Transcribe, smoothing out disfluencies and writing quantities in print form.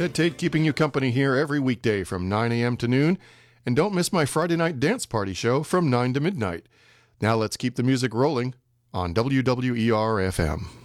Ted Tate keeping you company here every weekday from 9 a.m. to noon. And don't miss my Friday night dance party show from 9 to midnight. Now let's keep the music rolling on WWER FM.